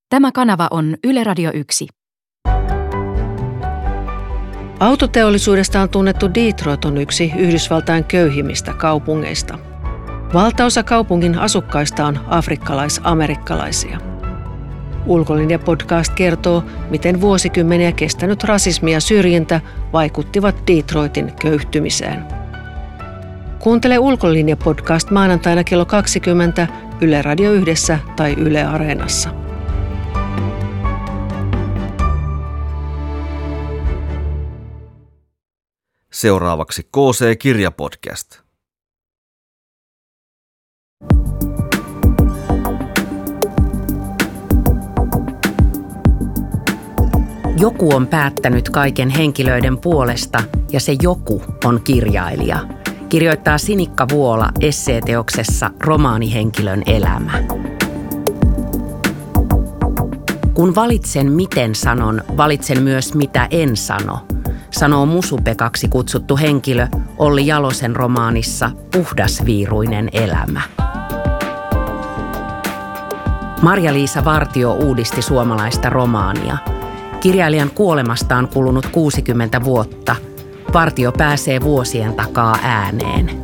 Tämä kanava on Yle Radio 1. Autoteollisuudesta on tunnettu Detroit on yksi Yhdysvaltain köyhimmistä kaupungeista. Valtaosa kaupungin asukkaista on afrikkalais-amerikkalaisia. Ulkolinja-podcast kertoo, miten vuosikymmeniä kestänyt rasismi ja syrjintä vaikuttivat Detroitin köyhtymiseen. Kuuntele Ulkolinja-podcast maanantaina kello 20 Yle Radio 1 tai Yle Areenassa. Seuraavaksi KC-kirjapodcast. Joku on päättänyt kaiken henkilöiden puolesta ja se joku on kirjailija, kirjoittaa Sinikka Vuola esseeteoksessa Romaanihenkilön elämä. Kun valitsen miten sanon, valitsen myös mitä en sano, sanoo Musupekaksi kutsuttu henkilö Olli Jalosen romaanissa Puhdasviiruinen elämä. Marja-Liisa Vartio uudisti suomalaista romaania. Kirjailijan kuolemasta on kulunut 60 vuotta. Vartio pääsee vuosien takaa ääneen.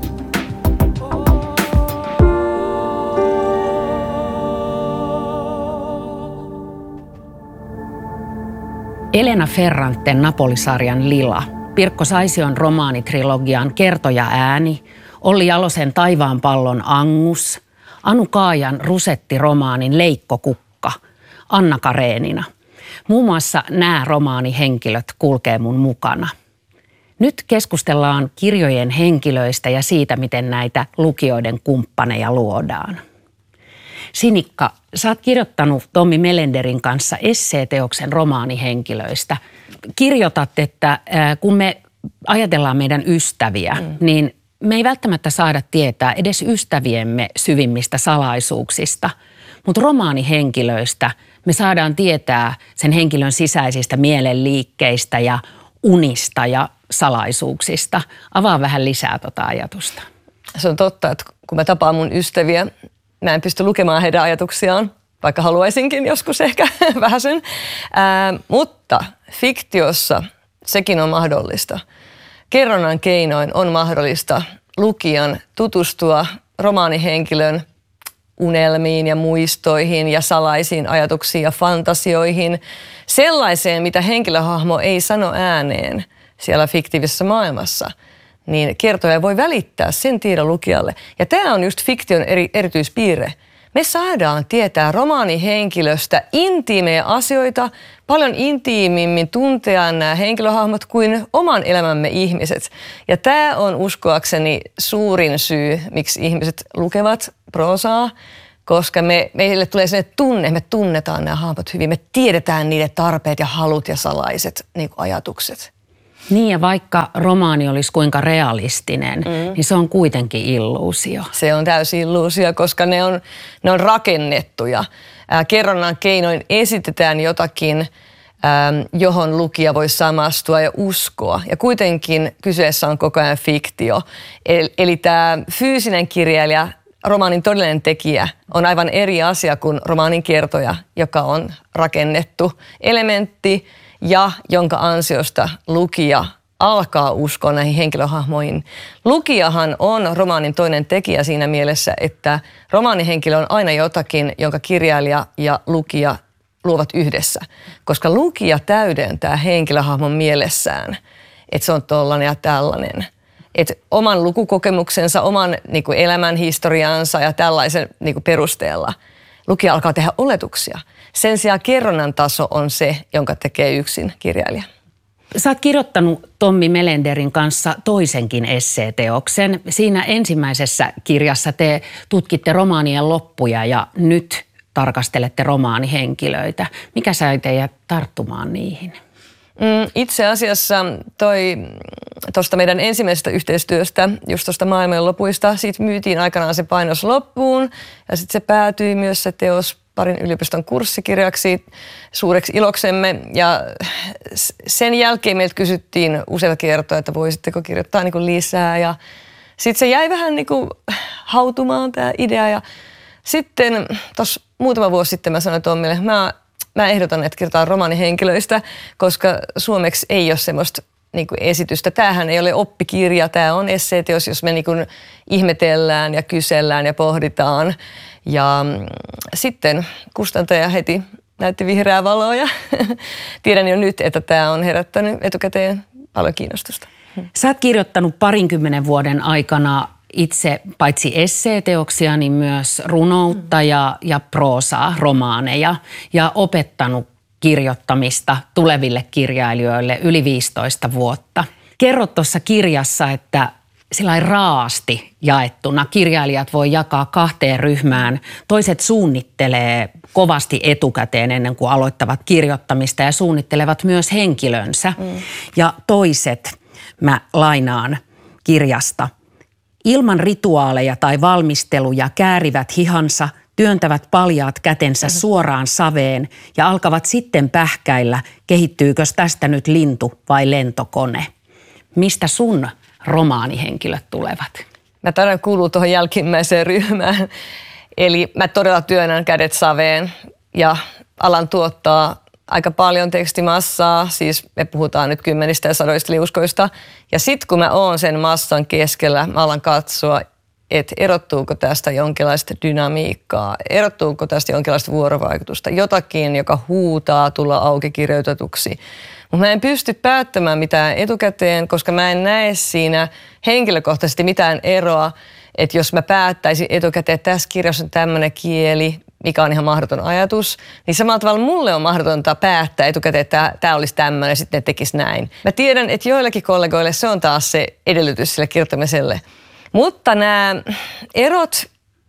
Elena Ferranten Napoli-sarjan Lila, Pirkko Saision romaanitrilogian Kertoja ääni, Olli Jalosen Taivaanpallon Angus, Anu Kaajan Rusetti-romaanin Leikkokukka, Anna Karenina. Muun muassa nämä romaanihenkilöt kulkee mun mukana. Nyt keskustellaan kirjojen henkilöistä ja siitä, miten näitä lukijoiden kumppaneja luodaan. Sinikka, sä oot kirjoittanut Tommi Melenderin kanssa esseeteoksen romaanihenkilöistä. Kirjoitat, että kun me ajatellaan meidän ystäviä, niin me ei välttämättä saada tietää edes ystäviemme syvimmistä salaisuuksista, mutta romaanihenkilöistä me saadaan tietää sen henkilön sisäisistä mielenliikkeistä ja unista ja salaisuuksista. Avaa vähän lisää tota ajatusta. Se on totta, että kun mä tapaan mun ystäviä, mä en pysty lukemaan heidän ajatuksiaan, vaikka haluaisinkin joskus ehkä vähäsen. Mutta fiktiossa sekin on mahdollista. Kerronnan keinoin on mahdollista lukijan tutustua romaanihenkilön unelmiin ja muistoihin ja salaisiin ajatuksiin ja fantasioihin. Sellaiseen, mitä henkilöhahmo ei sano ääneen siellä fiktiivisessä maailmassa, niin kertoja voi välittää sen tiedon lukijalle. Ja tämä on just fiktion erityispiirre. Me saadaan tietää romaanihenkilöstä intiimejä asioita, paljon intiimimmin tuntea nämä henkilöhahmot kuin oman elämämme ihmiset. Ja tämä on uskoakseni suurin syy, miksi ihmiset lukevat proosaa, koska meille tulee sellainen tunne, me tunnetaan nämä hahmot hyvin, me tiedetään niiden tarpeet ja halut ja salaiset niin kuin ajatukset. Niin ja vaikka romaani olisi kuinka realistinen, niin se on kuitenkin illuusio. Se on täysin illuusio, koska ne on rakennettuja. Kerronnan keinoin esitetään jotakin, johon lukija voi samastua ja uskoa. Ja kuitenkin kyseessä on koko ajan fiktio. Eli tämä fyysinen kirjailija, romaanin todellinen tekijä, on aivan eri asia kuin romaanin kertoja, joka on rakennettu elementti ja jonka ansiosta lukija alkaa uskoa näihin henkilöhahmoihin. Lukijahan on romaanin toinen tekijä siinä mielessä, että romaanihenkilö on aina jotakin, jonka kirjailija ja lukija luovat yhdessä. Koska lukija täydentää henkilöhahmon mielessään, että se on tollainen ja tällainen. Että oman lukukokemuksensa, oman niin kuin elämän historiansa ja tällaisen niin kuin perusteella lukija alkaa tehdä oletuksia. Sen sijaan kerronnan taso on se, jonka tekee yksin kirjailija. Sä oot kirjoittanut Tommi Melenderin kanssa toisenkin esseeteoksen. Siinä ensimmäisessä kirjassa te tutkitte romaanien loppuja ja nyt tarkastelette romaanihenkilöitä. Mikä sai teidät tarttumaan niihin? Itse asiassa tuosta meidän ensimmäisestä yhteistyöstä, just tuosta maailman lopuista, siitä myytiin aikanaan se painos loppuun ja sitten se päätyi myös se teos parin yliopiston kurssikirjaksi suureksi iloksemme. Ja sen jälkeen meiltä kysyttiin useita kertoja, että voisitteko kirjoittaa niin kuin lisää. Ja sitten se jäi vähän niin kuin hautumaan tämä idea. Ja sitten tuossa muutama vuosi sitten mä sanoin Tommille, mä mä ehdotan, että kirjoitetaan romaanihenkilöistä, koska suomeksi ei ole semmoista niin kuin esitystä. Tämähän ei ole oppikirja, tämä on esseeteos, jos me niin kuin ihmetellään ja kysellään ja pohditaan. Ja sitten kustantaja heti näytti vihreää valoa ja tiedän jo nyt, että tämä on herättänyt etukäteen paljon kiinnostusta. Sä oot kirjoittanut 20 vuoden aikana itse paitsi esseeteoksia, niin myös runoutta ja proosaa, romaaneja ja opettanut kirjoittamista tuleville kirjailijoille yli 15 vuotta. Kerrot tuossa kirjassa, että sillä raasti jaettuna kirjailijat voi jakaa 2 ryhmään. Toiset suunnittelee kovasti etukäteen ennen kuin aloittavat kirjoittamista ja suunnittelevat myös henkilönsä. Ja toiset, mä lainaan kirjasta, ilman rituaaleja tai valmisteluja käärivät hihansa, työntävät paljaat kätensä suoraan saveen ja alkavat sitten pähkäillä, kehittyykös tästä nyt lintu vai lentokone. Mistä sun romaanihenkilöt tulevat? Mä todella kuulun tuohon jälkimmäiseen ryhmään. Eli mä todella työnnän kädet saveen ja alan tuottaa aika paljon tekstimassaa. Siis me puhutaan nyt 10 ja 100 liuskoista. Ja sitten kun mä oon sen massan keskellä, mä alan katsoa, että erottuuko tästä jonkinlaista dynamiikkaa, erottuuko tästä jonkinlaista vuorovaikutusta, jotakin, joka huutaa tulla auki kirjoitetuksi. Mutta mä en pysty päättämään mitään etukäteen, koska mä en näe siinä henkilökohtaisesti mitään eroa, että jos mä päättäisin etukäteen, että tässä kirjassa on tämmöinen kieli, mikä on ihan mahdoton ajatus, niin samalla tavalla mulle on mahdotonta päättää etukäteen, että tämä olisi tämmöinen ja sitten ne tekisi näin. Mä tiedän, että joillekin kollegoille se on taas se edellytys sille kirjoittamiselle. Mutta nämä erot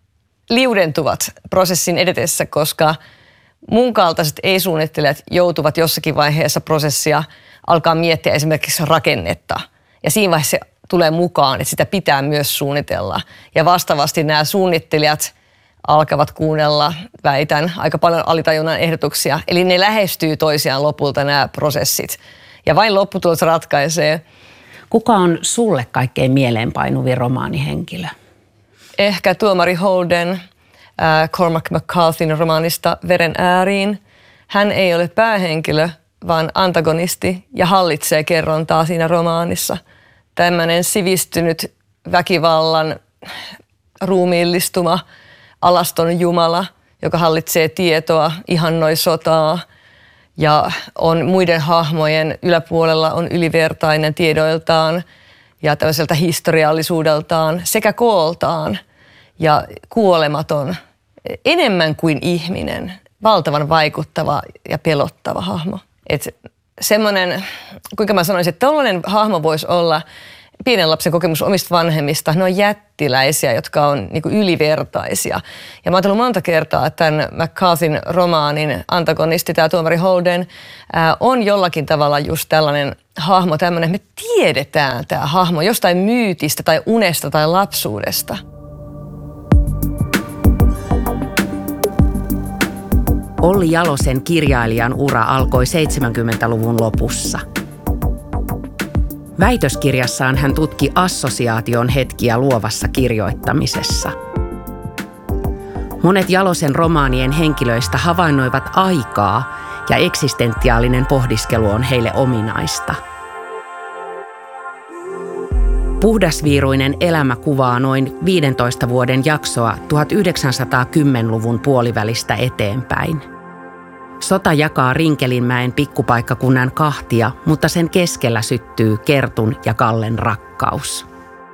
liudentuvat prosessin edetessä, koska mun kaltaiset ei-suunnittelijat joutuvat jossakin vaiheessa prosessia alkaa miettiä esimerkiksi rakennetta. Ja siinä vaiheessa se tulee mukaan, että sitä pitää myös suunnitella. Ja vastaavasti nämä suunnittelijat alkavat kuunnella, väitän, aika paljon alitajunnan ehdotuksia. Eli ne lähestyy toisiaan lopulta nämä prosessit. Ja vain lopputulos ratkaisee. Kuka on sulle kaikkein mieleenpainuvin romaanihenkilö? Ehkä tuomari Holden, Cormac McCarthyn romaanista Veren ääriin. Hän ei ole päähenkilö, vaan antagonisti ja hallitsee kerrontaa siinä romaanissa. Tämmöinen sivistynyt väkivallan ruumiillistuma, alaston jumala, joka hallitsee tietoa, ihannoi sotaa ja on muiden hahmojen yläpuolella, on ylivertainen tiedoiltaan ja tämmöiseltä historiallisuudeltaan sekä kooltaan ja kuolematon, enemmän kuin ihminen, valtavan vaikuttava ja pelottava hahmo. Että semmoinen, kuinka mä sanoisin, että tällainen hahmo voisi olla pienen lapsen kokemus omista vanhemmista. Ne on jättiläisiä, jotka on niin kuin ylivertaisia. Ja mä oon ajatellut monta kertaa, että tämän McCarthyn romaanin antagonisti, tämä tuomari Holden, on jollakin tavalla just tällainen hahmo, tämmöinen, me tiedetään tämä hahmo jostain myytistä tai unesta tai lapsuudesta. Olli Jalosen kirjailijan ura alkoi 70-luvun lopussa. Väitöskirjassaan hän tutki assosiaation hetkiä luovassa kirjoittamisessa. Monet Jalosen romaanien henkilöistä havainnoivat aikaa ja eksistentiaalinen pohdiskelu on heille ominaista. Puhdasviiruinen elämä kuvaa noin 15 vuoden jaksoa 1910-luvun puolivälistä eteenpäin. Sota jakaa Rinkelinmäen pikkupaikkakunnan kahtia, mutta sen keskellä syttyy Kertun ja Kallen rakkaus.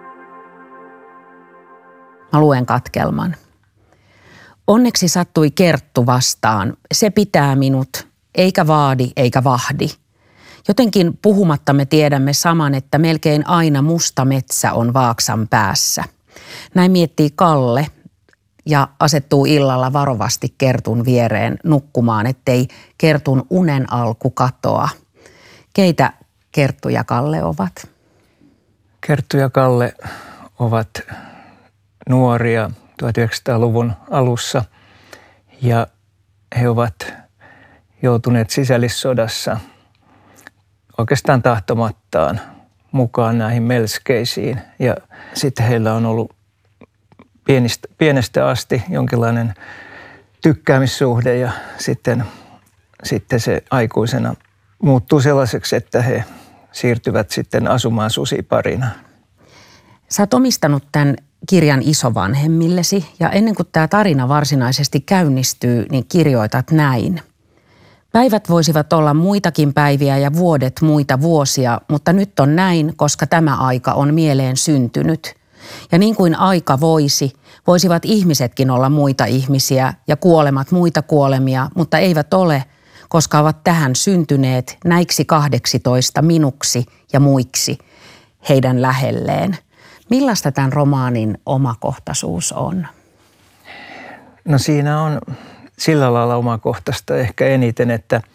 Mä luen katkelman. Onneksi sattui Kerttu vastaan. Se pitää minut, eikä vaadi eikä vahdi. Jotenkin puhumatta me tiedämme saman, että melkein aina musta metsä on vaaksan päässä. Näin miettii Kalle ja asettuu illalla varovasti Kertun viereen nukkumaan, ettei Kertun unen alku katoa. Keitä Kerttu ja Kalle ovat? Kerttu ja Kalle ovat nuoria 1900-luvun alussa ja he ovat joutuneet sisällissodassa oikeastaan tahtomattaan mukaan näihin melskeisiin. Ja sitten heillä on ollut pienestä asti jonkinlainen tykkäämissuhde ja sitten sitten se aikuisena muuttuu sellaiseksi, että he siirtyvät sitten asumaan susiparina. Sä oot omistanut tämän kirjan isovanhemmillesi ja ennen kuin tämä tarina varsinaisesti käynnistyy, niin kirjoitat näin. Päivät voisivat olla muitakin päiviä ja vuodet muita vuosia, mutta nyt on näin, koska tämä aika on mieleen syntynyt. Ja niin kuin aika voisivat ihmisetkin olla muita ihmisiä ja kuolemat muita kuolemia, mutta eivät ole, koska ovat tähän syntyneet näiksi 18 minuksi ja muiksi heidän lähelleen. Millaista tämän romaanin omakohtaisuus on? No siinä on sillä lailla omakohtaista ehkä eniten,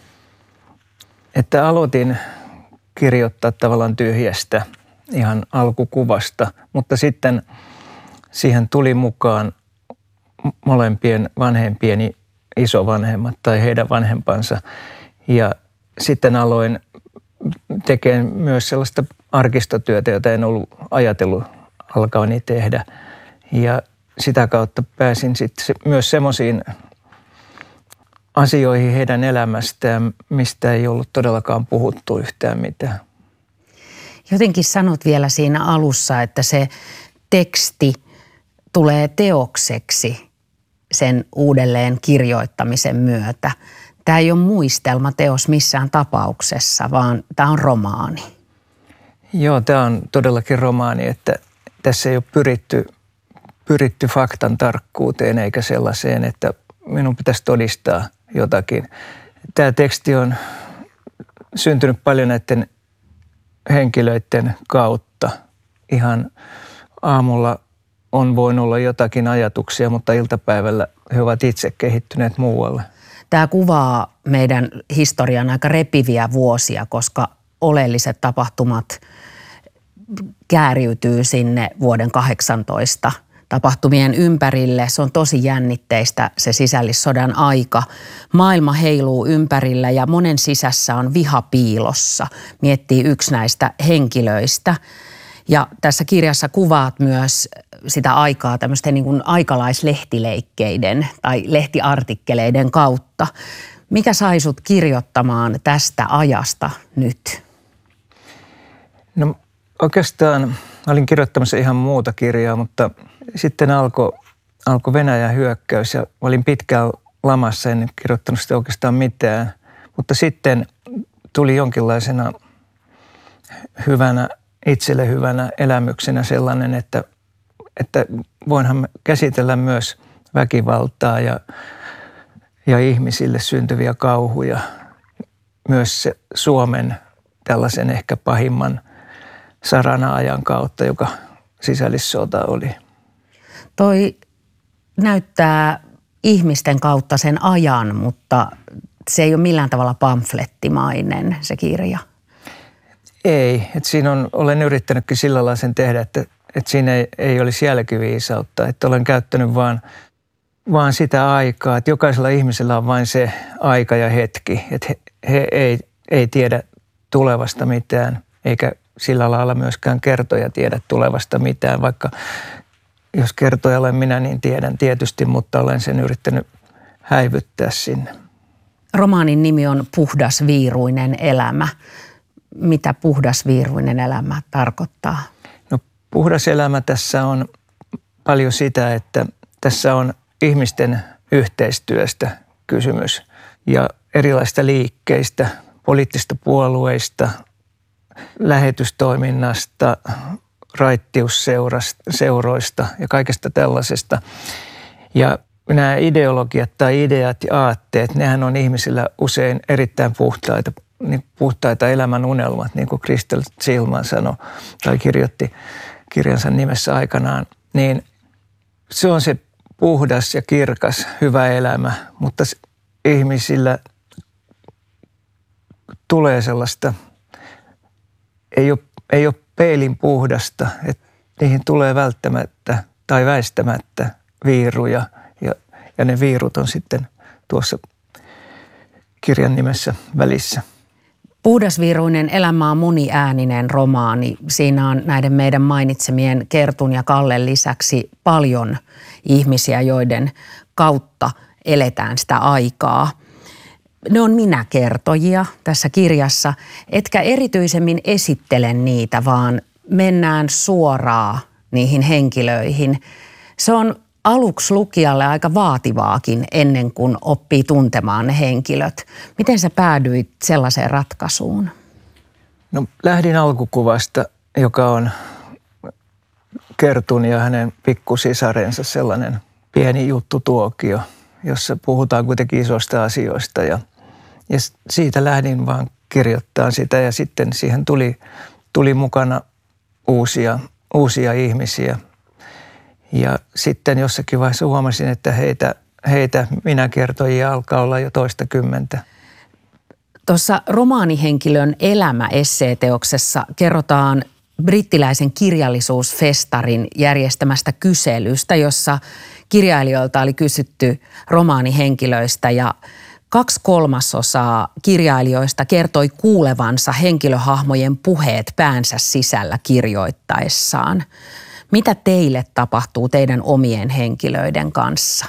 että aloitin kirjoittaa tavallaan tyhjästä ihan alkukuvasta, mutta sitten siihen tuli mukaan molempien vanhempieni isovanhemmat tai heidän vanhempansa. Ja sitten aloin tekemään myös sellaista arkistotyötä, jota en ollut ajatellut alkavani tehdä. Ja sitä kautta pääsin sitten myös semmoisiin asioihin heidän elämästään, mistä ei ollut todellakaan puhuttu yhtään mitään. Jotenkin sanot vielä siinä alussa, että se teksti tulee teokseksi sen uudelleen kirjoittamisen myötä. Tämä ei ole muistelmateos missään tapauksessa, vaan tämä on romaani. Joo, tämä on todellakin romaani, että tässä ei ole pyritty faktan tarkkuuteen eikä sellaiseen, että minun pitäisi todistaa jotakin. Tämä teksti on syntynyt paljon näiden henkilöiden kautta. Ihan aamulla on voinut olla jotakin ajatuksia, mutta iltapäivällä he ovat itse kehittyneet muualle. Tämä kuvaa meidän historian aika repiviä vuosia, koska oleelliset tapahtumat kääriytyy sinne vuoden 18 tapahtumien ympärille. Se on tosi jännitteistä se sisällissodan aika. Maailma heiluu ympärillä ja monen sisässä on viha piilossa, miettii yksi näistä henkilöistä. Ja tässä kirjassa kuvaat myös sitä aikaa tämmöisten niin kuin aikalaislehtileikkeiden tai lehtiartikkeleiden kautta. Mikä sai sut kirjoittamaan tästä ajasta nyt? No oikeastaan olin kirjoittamassa ihan muuta kirjaa, mutta sitten alkoi Venäjän hyökkäys ja olin pitkään lamassa, en kirjoittanut sitä oikeastaan mitään. Mutta sitten tuli jonkinlaisena itselle hyvänä elämyksenä sellainen, että voinhan käsitellä myös väkivaltaa ja ihmisille syntyviä kauhuja. Myös se Suomen tällaisen ehkä pahimman sarana-ajan kautta, joka sisällissota oli. Toi näyttää ihmisten kautta sen ajan, mutta se ei ole millään tavalla pamflettimainen se kirja. Ei, että siinä olen yrittänytkin sillä lailla sen tehdä, että siinä ei olisi jälkiviisautta. Että olen käyttänyt vaan sitä aikaa, että jokaisella ihmisellä on vain se aika ja hetki. Että he ei tiedä tulevasta mitään, eikä sillä lailla myöskään kertoja tiedä tulevasta mitään. Vaikka jos kertoja olen minä, niin tiedän tietysti, mutta olen sen yrittänyt häivyttää sinne. Romaanin nimi on Puhdasviiruinen elämä. Mitä puhdasviiruinen elämä tarkoittaa? No, puhdas elämä tässä on paljon sitä, että tässä on ihmisten yhteistyöstä kysymys ja erilaisista liikkeistä, poliittisista puolueista, lähetystoiminnasta, raittiusseuroista ja kaikesta tällaisesta. Ja nämä ideologiat tai ideat ja aatteet, nehän on ihmisillä usein erittäin puhtaita elämän unelmat, niin kuin Kristel Zillman sanoi tai kirjoitti kirjansa nimessä aikanaan. Niin se on se puhdas ja kirkas, hyvä elämä, mutta ihmisillä tulee sellaista, ei ole peilin puhdasta, että niihin tulee välttämättä tai väistämättä viiruja ja ne viirut on sitten tuossa kirjan nimessä välissä. Puhdasviiruinen elämä on moniääninen romaani. Siinä on näiden meidän mainitsemien Kertun ja Kallen lisäksi paljon ihmisiä, joiden kautta eletään sitä aikaa. Ne on minäkertojia tässä kirjassa, etkä erityisemmin esittele niitä, vaan mennään suoraan niihin henkilöihin. Se on aluksi lukijalle aika vaativaakin ennen kuin oppii tuntemaan ne henkilöt. Miten sä päädyit sellaiseen ratkaisuun? No, lähdin alkukuvasta, joka on Kertun ja hänen pikkusisarensa sellainen pieni juttutuokio, jossa puhutaan kuitenkin isoista asioista. Ja siitä lähdin vaan kirjoittamaan sitä ja sitten siihen tuli mukana uusia ihmisiä. Ja sitten jossakin vaiheessa huomasin, että heitä minäkertojia alkaa olla jo toistakymmentä. Tuossa romaanihenkilön elämä-esseeteoksessa kerrotaan brittiläisen kirjallisuusfestarin järjestämästä kyselystä, jossa kirjailijoilta oli kysytty romaanihenkilöistä ja 2/3 kirjailijoista kertoi kuulevansa henkilöhahmojen puheet päänsä sisällä kirjoittaessaan. Mitä teille tapahtuu teidän omien henkilöiden kanssa?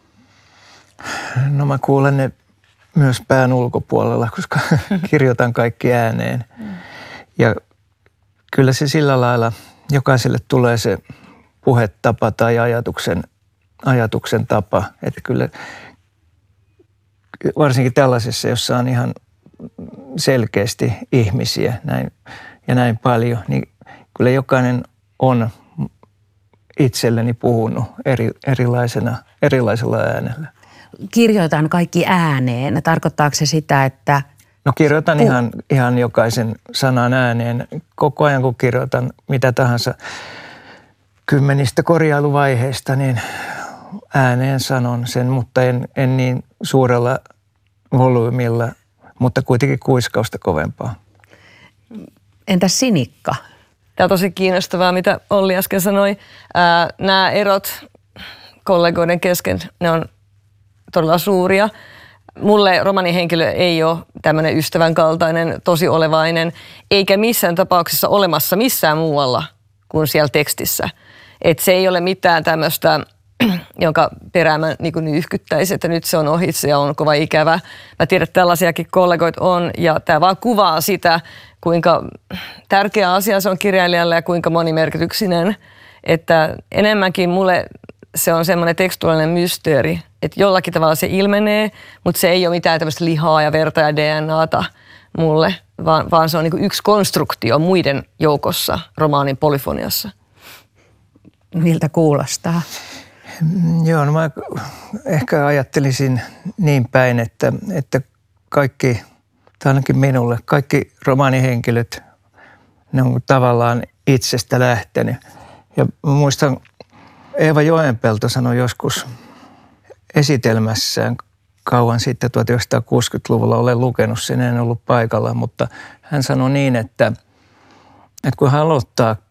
No mä kuulen ne myös pään ulkopuolella, koska kirjoitan kaikki ääneen. Ja kyllä se sillä lailla jokaiselle tulee se puhetapa tai ajatuksen tapa. Että kyllä varsinkin tällaisessa, jossa on ihan selkeästi ihmisiä näin paljon, niin kyllä jokainen on itselleni puhunut erilaisella äänellä. Kirjoitan kaikki ääneen. Tarkoittaako se sitä, että... No kirjoitan ihan jokaisen sanan ääneen. Koko ajan kun kirjoitan mitä tahansa kymmenistä korjailuvaiheista, niin ääneen sanon sen, mutta en niin suurella volyymilla, mutta kuitenkin kuiskausta kovempaa. Entäs Sinikka? Tämä on tosi kiinnostavaa, mitä Olli äsken sanoi. Nämä erot kollegoiden kesken, ne on todella suuria. Mulle romanihenkilö ei ole tämmöinen ystävän kaltainen, tosi olevainen, eikä missään tapauksessa olemassa missään muualla kuin siellä tekstissä. Että se ei ole mitään tämmöistä, jonka perään mä niin nyyhkyttäisin, että nyt se on ohitse ja on kova ikävä. Mä tiedän, että tällaisiakin kollegoita on ja tämä vaan kuvaa sitä, kuinka tärkeä asia se on kirjailijalle ja kuinka monimerkityksinen. Että enemmänkin mulle se on semmoinen tekstuaalinen mysteeri, että jollakin tavalla se ilmenee, mutta se ei ole mitään tämmöistä lihaa ja verta ja DNAta mulle, vaan se on niin yksi konstruktio muiden joukossa romaanin polyfoniassa. Miltä kuulostaa? Joo, no mä ehkä ajattelisin niin päin, että kaikki, tai ainakin minulle, kaikki romaanihenkilöt, ne on tavallaan itsestä lähtenyt. Ja mä muistan, Eeva Joenpelto sanoi joskus esitelmässään kauan sitten 1960-luvulla, olen lukenut sen, en ollut paikalla, mutta hän sanoi niin, että kun hän aloittaa